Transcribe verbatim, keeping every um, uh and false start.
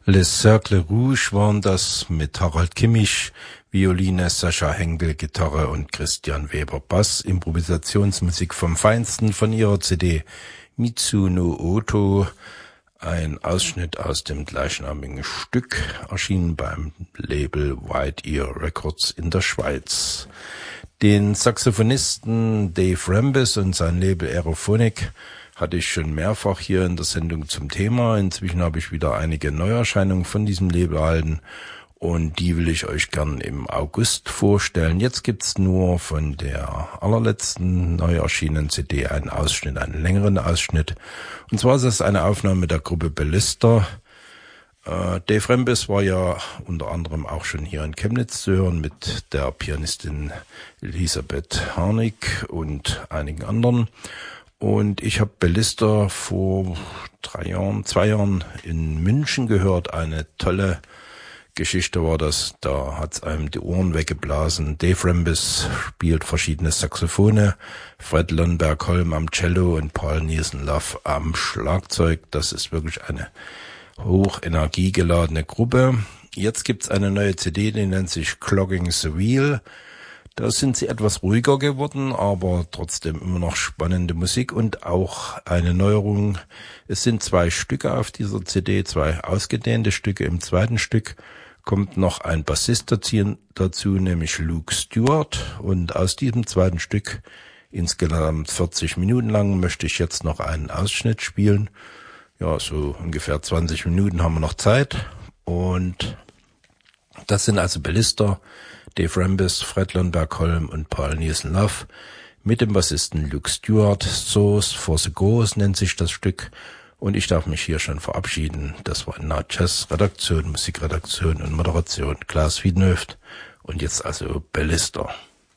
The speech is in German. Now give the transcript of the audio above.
Les Cercles Rouges waren das mit Harald Kimmich, Violine, Sascha Henkel, Gitarre und Christian Weber Bass. Improvisationsmusik vom Feinsten von ihrer C D Mitsuno Oto. Ein Ausschnitt aus dem gleichnamigen Stück, erschienen beim Label White Ear Records in der Schweiz. Den Saxophonisten Dave Rambis und sein Label Aerophonic hatte ich schon mehrfach hier in der Sendung zum Thema. Inzwischen habe ich wieder einige Neuerscheinungen von diesem Label erhalten und die will ich euch gern im August vorstellen. Jetzt gibt's nur von der allerletzten neu erschienenen C D einen Ausschnitt, einen längeren Ausschnitt. Und zwar ist es eine Aufnahme der Gruppe Ballista. Äh, Dave Rambis war ja unter anderem auch schon hier in Chemnitz zu hören mit der Pianistin Elisabeth Harnig und einigen anderen. Und ich habe Ballista vor drei Jahren, zwei Jahren in München gehört. Eine tolle Geschichte war das. Da hat's einem die Ohren weggeblasen. Dave Rambis spielt verschiedene Saxophone, Fred Lundberg-Holm am Cello und Paul Nielsen-Love am Schlagzeug. Das ist wirklich eine hochenergiegeladene Gruppe. Jetzt gibt's eine neue C D, die nennt sich Clogging the Wheel. Da sind sie etwas ruhiger geworden, aber trotzdem immer noch spannende Musik und auch eine Neuerung. Es sind zwei Stücke auf dieser C D, zwei ausgedehnte Stücke. Im zweiten Stück kommt noch ein Bassist dazu, nämlich Luke Stewart. Und aus diesem zweiten Stück, insgesamt vierzig Minuten lang, möchte ich jetzt noch einen Ausschnitt spielen. Ja, so ungefähr zwanzig Minuten haben wir noch Zeit. Und das sind also Ballista, Dave Rambis, Fred Lundberg-Holm und Paul Nielsen-Love mit dem Bassisten Luke Stewart. Sauce for the Goes nennt sich das Stück. Und ich darf mich hier schon verabschieden. Das war in Jazz Redaktion, Musikredaktion und Moderation Klaas Wiedenhöft. Und jetzt also Ballista.